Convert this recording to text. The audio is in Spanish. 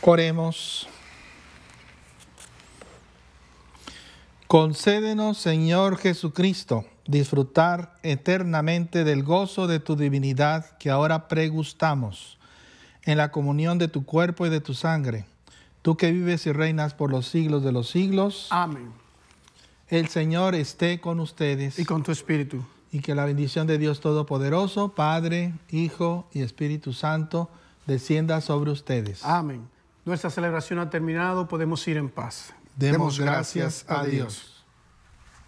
Oremos. Concédenos, Señor Jesucristo, disfrutar eternamente del gozo de tu divinidad que ahora pregustamos en la comunión de tu cuerpo y de tu sangre. Tú que vives y reinas por los siglos de los siglos. Amén. El Señor esté con ustedes. Y con tu espíritu. Y que la bendición de Dios Todopoderoso, Padre, Hijo y Espíritu Santo, descienda sobre ustedes. Amén. Nuestra celebración ha terminado, podemos ir en paz. Demos gracias a Dios.